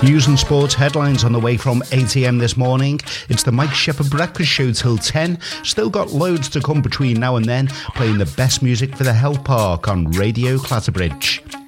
News and sports headlines on the way from 8 a.m. this morning. It's the Mike Shepherd Breakfast Show till 10. Still got loads to come between now and then, playing the best music for the Health Park on Radio Clatterbridge.